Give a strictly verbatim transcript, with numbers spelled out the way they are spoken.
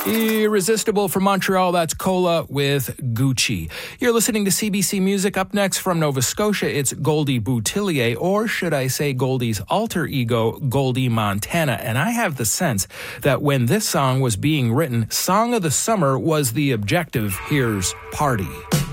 Irresistible from Montreal, that's Cola with Gucci. You're listening to C B C Music. Up next from Nova Scotia, it's Goldie Boutillier, or should I say Goldie's alter ego, Goldie Montana. And I have the sense that when this song was being written, Song of the Summer was the objective. Here's Party.